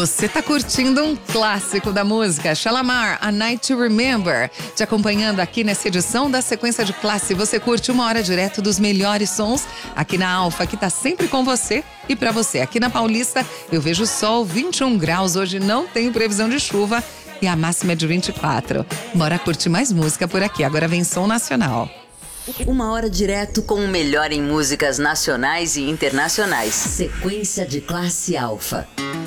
Você tá curtindo um clássico da música, Shalamar, A Night to Remember. Te acompanhando aqui nessa edição da Sequência de Classe, você curte 1 hora direto dos melhores sons aqui na Alfa, que tá sempre com você e pra você. Aqui na Paulista, eu vejo sol, 21 graus, hoje não tem previsão de chuva e a máxima é de 24. Bora curtir mais música por aqui, agora vem som nacional. 1 hora direto com o melhor em músicas nacionais e internacionais. Sequência de Classe Alfa.